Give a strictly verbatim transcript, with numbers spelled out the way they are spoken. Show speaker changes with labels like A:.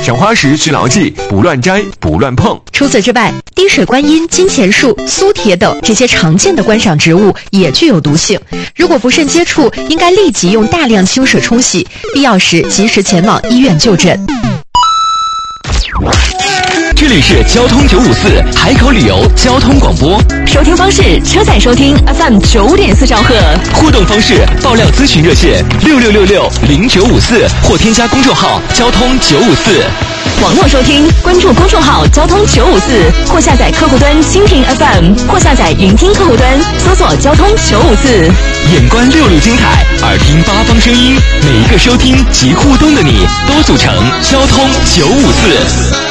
A: 赏花时需牢记不乱摘、不乱碰。
B: 除此之外，滴水观音、金钱树、苏铁等这些常见的观赏植物也具有毒性。如果不慎接触，应该立即用大量清水冲洗，必要时及时前往医院就诊。
C: 这里是交通九五四海口旅游交通广播，
D: 收听方式：车载收听 F M 九点四兆赫，
C: 互动方式：爆料咨询热线六六六六零九五四或添加公众号交通九五四。
D: 网络收听，关注公众号交通九五四，或下载客户端蜻蜓 F M， 或下载云听客户端，搜索交通九五四。
C: 眼观六路精彩，耳听八方声音，每一个收听及互动的你，都组成交通九五四。